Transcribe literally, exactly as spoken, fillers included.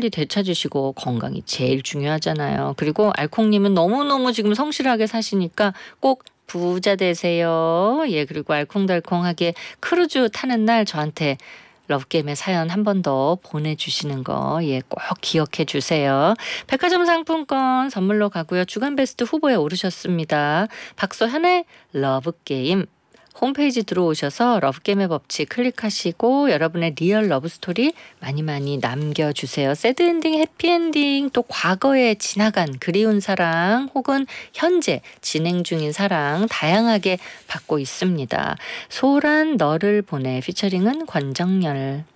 빨리 되찾으시고 건강이 제일 중요하잖아요. 그리고 알콩님은 너무너무 지금 성실하게 사시니까 꼭 부자 되세요. 예, 그리고 알콩달콩하게 크루즈 타는 날 저한테 러브게임의 사연 한 번 더 보내주시는 거 예, 꼭 기억해 주세요. 백화점 상품권 선물로 가고요. 주간베스트 후보에 오르셨습니다. 박소현의 러브게임 홈페이지 들어오셔서 러브게임의 법칙 클릭하시고 여러분의 리얼 러브스토리 많이 많이 남겨주세요. 새드엔딩, 해피엔딩, 또 과거에 지나간 그리운 사랑 혹은 현재 진행 중인 사랑 다양하게 받고 있습니다. 소란 너를 보내 피처링은 권정열.